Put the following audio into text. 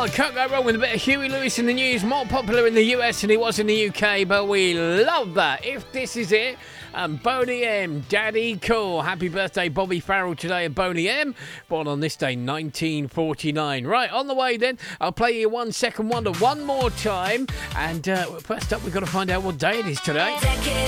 Oh, can't go wrong with a bit of Huey Lewis in the news. More popular in the US than he was in the UK, but we love that. If this is it, and Boney M, Daddy Cool. Happy birthday, Bobby Farrell, today, and Boney M, born on this day, 1949. Right, on the way then, I'll play you 1 Second Wonder one more time. And first up, we've got to find out what day it is today.